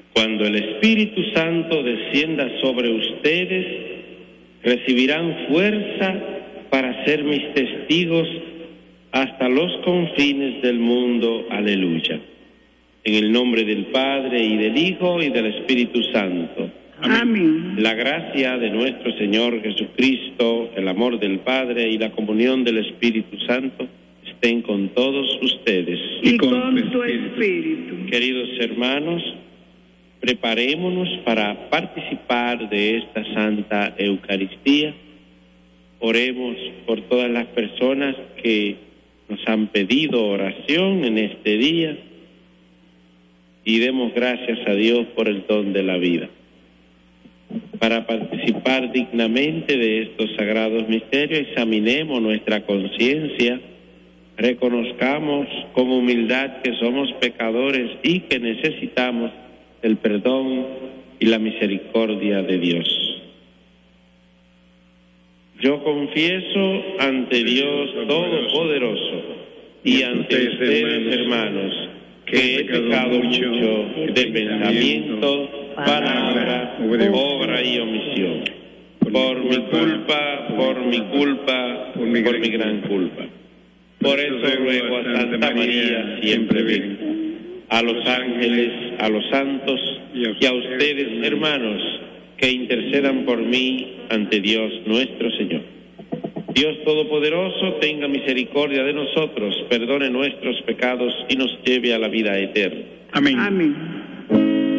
Cuando el Espíritu Santo descienda sobre ustedes, recibirán fuerza para ser mis testigos hasta los confines del mundo. Aleluya. En el nombre del Padre, y del Hijo, y del Espíritu Santo. Amén. La gracia de nuestro Señor Jesucristo, el amor del Padre y la comunión del Espíritu Santo estén con todos ustedes. Y con tu espíritu. Queridos hermanos, preparémonos para participar de esta Santa Eucaristía. Oremos por todas las personas que nos han pedido oración en este día y demos gracias a Dios por el don de la vida. Para participar dignamente de estos sagrados misterios, examinemos nuestra conciencia, reconozcamos con humildad que somos pecadores y que necesitamos el perdón y la misericordia de Dios. Yo confieso ante Dios Todopoderoso y ante ustedes, hermanos, que he pecado mucho de pensamiento, palabra, obra y omisión. Por mi culpa, por mi gran culpa. Por eso ruego a Santa María, siempre Virgen, a los ángeles, a los santos y a ustedes, hermanos, que intercedan por mí ante Dios nuestro Señor. Dios Todopoderoso, tenga misericordia de nosotros, perdone nuestros pecados y nos lleve a la vida eterna. Amén. Amén.